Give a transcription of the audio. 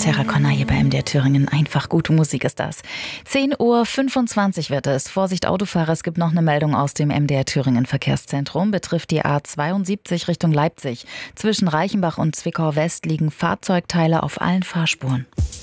Sarah Connor hier bei MDR Thüringen. Einfach gute Musik ist das. 10:25 Uhr wird es. Vorsicht Autofahrer, es gibt noch eine Meldung aus dem MDR Thüringen Verkehrszentrum. Betrifft die A72 Richtung Leipzig. Zwischen Reichenbach und Zwickau West liegen Fahrzeugteile auf allen Fahrspuren.